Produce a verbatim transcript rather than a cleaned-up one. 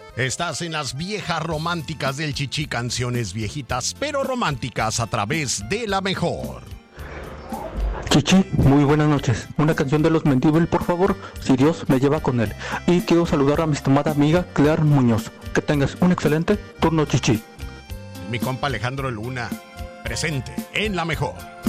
Estás en las viejas románticas del Chichi, canciones viejitas pero románticas a través de La Mejor. Chichi, muy buenas noches. Una canción de Los Mendívil, por favor, si Dios me lleva con él. Y quiero saludar a mi estimada amiga Clara Muñoz. Que tengas un excelente turno, Chichi. Mi compa Alejandro Luna, presente en La Mejor.